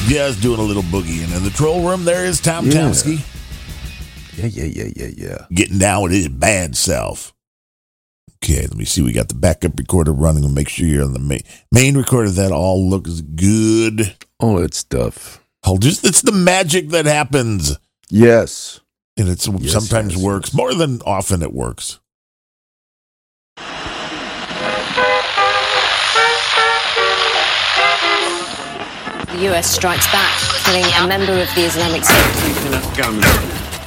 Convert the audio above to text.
Just doing a little boogie. And in the troll room, there is Tom Tomsky. Yeah. Getting down with his bad self. Okay, let me see. We got the backup recorder running and make sure you're on the main recorder. That all looks good. All that stuff. It's the magic that happens. Yes. And it sometimes works. More than often it works. The US strikes back, killing a member of the Islamic State.